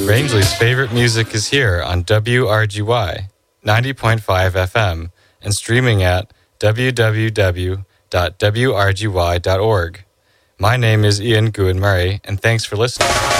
Rangeley's favorite music is here on WRGY 90.5 FM and streaming at www.wrgy.org. My name is Ian Gouin Murray, and thanks for listening.